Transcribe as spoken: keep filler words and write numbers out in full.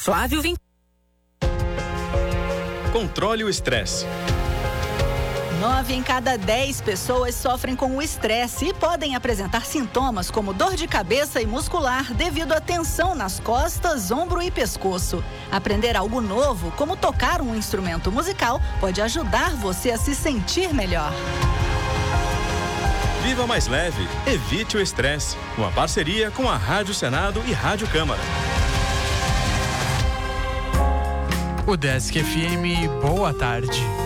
Flávio vem. Controle o estresse. Nove em cada dez pessoas sofrem com o estresse e podem apresentar sintomas como dor de cabeça e muscular devido à tensão nas costas, ombro e pescoço. Aprender algo novo, como tocar um instrumento musical, pode ajudar você a se sentir melhor. Viva mais leve, evite o estresse. Uma parceria com a Rádio Senado e Rádio Câmara. O Desk F M, boa tarde.